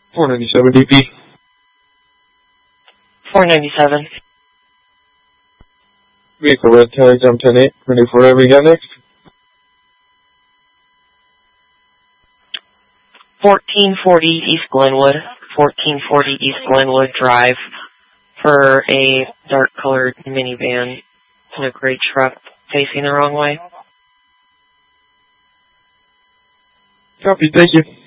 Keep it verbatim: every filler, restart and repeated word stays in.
four ninety-seven D P. four ninety-seven. Vehicle red tags, I'm ten eight. Ready for whatever you got next. fourteen forty East Glenwood. fourteen forty East Glenwood Drive for a dark-colored minivan and a gray truck facing the wrong way. Copy, thank you.